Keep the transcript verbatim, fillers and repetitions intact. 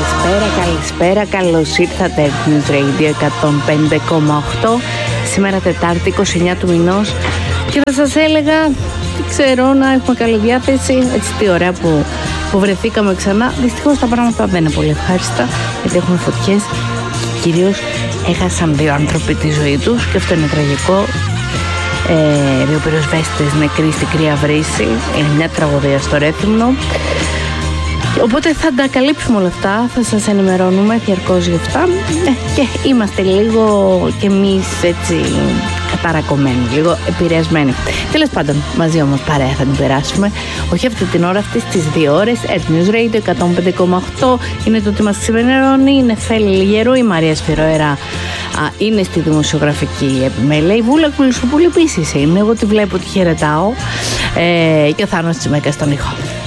Καλησπέρα, καλησπέρα, καλώς ήρθατε News Radio εκατόν πέντε κόμμα οκτώ. Σήμερα Τετάρτη είκοσι εννέα του μηνός και θα σας έλεγα, δεν ξέρω, να έχουμε καλή διάθεση. Έτσι τι ωραία που, που βρεθήκαμε ξανά. Δυστυχώς τα πράγματα δεν είναι πολύ ευχάριστα, γιατί έχουμε φωτιές και κυρίως έχασαν δύο άνθρωποι τη ζωή τους και αυτό είναι τραγικό. Ε, δύο πυροσβέστες νεκροί στην Κρύα Βρύση, είναι μια τραγωδία στο Ρέθυμνο. Οπότε θα τα καλύψουμε όλα αυτά, θα σας ενημερώνουμε διαρκώς γι' αυτά ε, και είμαστε λίγο κι εμείς έτσι καταρακωμένοι, λίγο επηρεασμένοι. Τέλος πάντων, μαζί όμως παρέα θα την περάσουμε, όχι αυτή την ώρα, αυτές τις δύο ώρες. Earth News Radio εκατόν πέντε κόμμα οκτώ είναι το τι μας ξημερώνει, είναι Φέλη Λιγερού, η Μαρία Σφυροέρα είναι στη δημοσιογραφική επιμέλεια, η Βούλα Κουλισοπούλη επίσης είναι, εγώ τη βλέπω, τη χαιρετάω ε, και ο Θάνος Τσιμέκας στον ήχο.